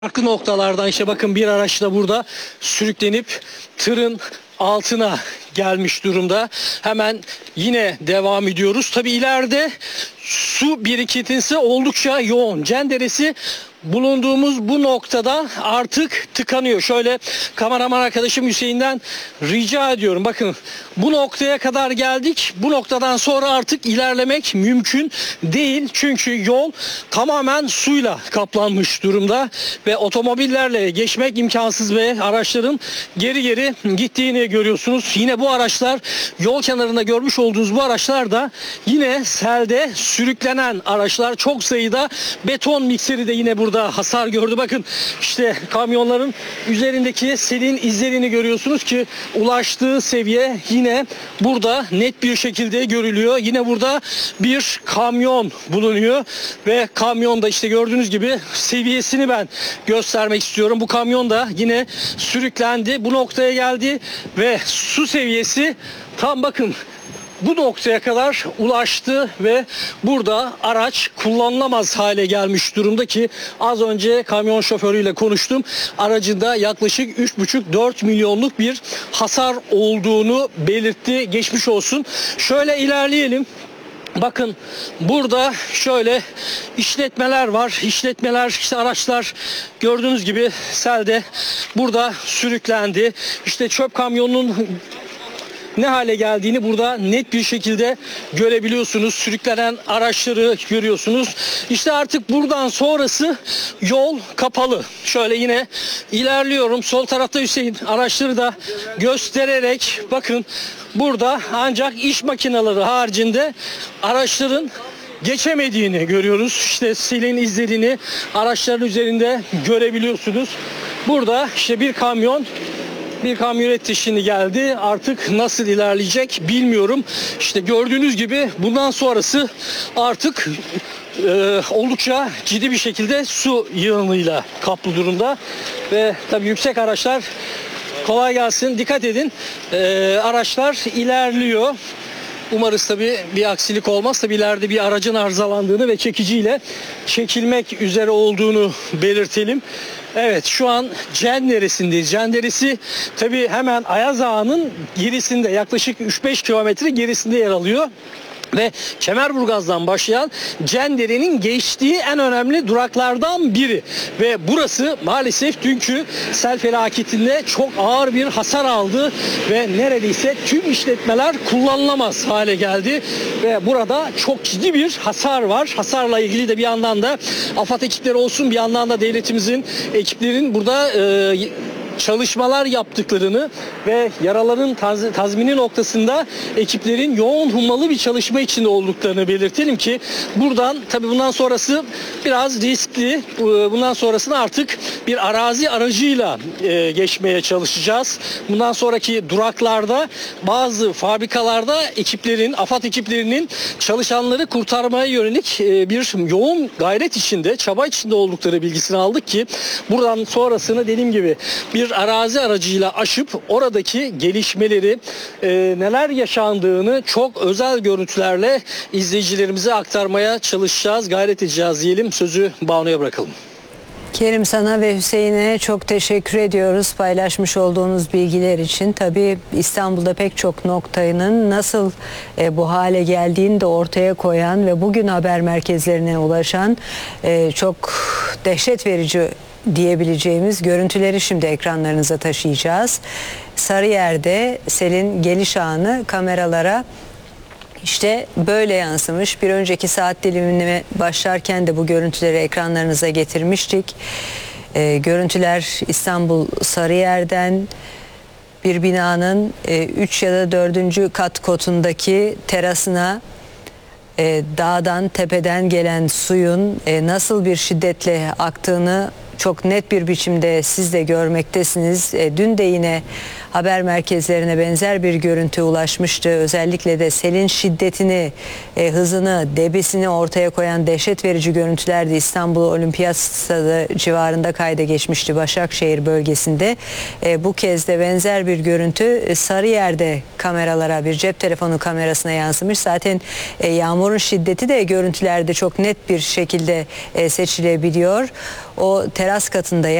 Farklı noktalardan işte bakın bir araç da burada sürüklenip tırın altına gelmiş durumda. Hemen yine devam ediyoruz. Tabii ileride su birikintisi oldukça yoğun. Cenderesi bulunduğumuz bu noktada artık tıkanıyor. Şöyle kameraman arkadaşım Hüseyin'den rica ediyorum. Bakın bu noktaya kadar geldik. Bu noktadan sonra artık ilerlemek mümkün değil. Çünkü yol tamamen suyla kaplanmış durumda ve otomobillerle geçmek imkansız ve araçların geri geri gittiğini görüyorsunuz. Yine bu araçlar, yol kenarında görmüş olduğunuz bu araçlar da yine selde sürüklenen araçlar. Çok sayıda beton mikseri de yine burada hasar gördü. Bakın işte kamyonların üzerindeki selin izlerini görüyorsunuz ki ulaştığı seviye yine burada net bir şekilde görülüyor. Yine burada bir kamyon bulunuyor ve kamyonda işte gördüğünüz gibi seviyesini ben göstermek istiyorum. Bu kamyon da yine sürüklendi. Bu noktaya geldi ve su seviyesi tam bakın bu noktaya kadar ulaştı ve burada araç kullanılamaz hale gelmiş durumda ki az önce kamyon şoförüyle konuştum. Aracında yaklaşık 3,5-4 milyonluk bir hasar olduğunu belirtti. Geçmiş olsun. Şöyle ilerleyelim. Bakın burada şöyle işletmeler var. İşletmeler işte araçlar gördüğünüz gibi selde burada sürüklendi. İşte çöp kamyonunun ne hale geldiğini burada net bir şekilde görebiliyorsunuz. Sürüklenen araçları görüyorsunuz. İşte artık buradan sonrası yol kapalı. Şöyle yine ilerliyorum. Sol tarafta Hüseyin araçları da göstererek bakın burada ancak iş makineleri haricinde araçların geçemediğini görüyoruz. İşte selin izlediğini araçların üzerinde görebiliyorsunuz. Burada işte bir kamyonet şimdi geldi. Artık nasıl ilerleyecek bilmiyorum. İşte gördüğünüz gibi bundan sonrası artık oldukça ciddi bir şekilde su yığınıyla kaplı durumda. Ve tabii yüksek araçlar kolay gelsin. Dikkat edin. Araçlar ilerliyor. Umarız tabii bir aksilik olmaz. Tabii ileride bir aracın arızalandığını ve çekiciyle çekilmek üzere olduğunu belirtelim. Evet şu an Cenderesi'ndeyiz. Cenderesi tabii hemen Ayaz Ağa'nın gerisinde yaklaşık 3-5 kilometre gerisinde yer alıyor. Ve Kemerburgaz'dan başlayan Cendere'nin geçtiği en önemli duraklardan biri. Ve burası maalesef dünkü sel felaketinde çok ağır bir hasar aldı. Ve neredeyse tüm işletmeler kullanılamaz hale geldi. Ve burada çok ciddi bir hasar var. Hasarla ilgili de bir yandan da AFAD ekipleri olsun, bir yandan da devletimizin ekiplerin burada çalışmalar yaptıklarını ve yaraların tazmini noktasında ekiplerin yoğun hummalı bir çalışma içinde olduklarını belirtelim ki buradan tabii bundan sonrası biraz riskli. Bundan sonrasını artık bir arazi aracıyla geçmeye çalışacağız. Bundan sonraki duraklarda bazı fabrikalarda ekiplerin, AFAD ekiplerinin çalışanları kurtarmaya yönelik bir yoğun gayret içinde, çaba içinde oldukları bilgisini aldık ki buradan sonrasını dediğim gibi bir arazi aracıyla aşıp oradaki gelişmeleri neler yaşandığını çok özel görüntülerle izleyicilerimize aktarmaya çalışacağız, gayret edeceğiz diyelim. Sözü Banu'ya bırakalım. Kerim sana ve Hüseyin'e çok teşekkür ediyoruz paylaşmış olduğunuz bilgiler için. Tabii İstanbul'da pek çok noktanın nasıl bu hale geldiğini de ortaya koyan ve bugün haber merkezlerine ulaşan çok dehşet verici diyebileceğimiz görüntüleri şimdi ekranlarınıza taşıyacağız. Sarıyer'de selin geliş anı kameralara işte böyle yansımış. Bir önceki saat dilimine başlarken de bu görüntüleri ekranlarınıza getirmiştik. Görüntüler İstanbul Sarıyer'den bir binanın 3 ya da 4. kat kotundaki terasına dağdan tepeden gelen suyun nasıl bir şiddetle aktığını çok net bir biçimde siz de görmektesiniz. Dün de yine haber merkezlerine benzer bir görüntü ulaşmıştı. Özellikle de selin şiddetini, hızını, debisini ortaya koyan dehşet verici görüntüler de İstanbul Olimpiyat Stadı civarında kayda geçmişti, Başakşehir bölgesinde. Bu kez de benzer bir görüntü Sarıyer'de kameralara, bir cep telefonu kamerasına yansımış. Zaten yağmurun şiddeti de görüntülerde çok net bir şekilde seçilebiliyor. O teras katında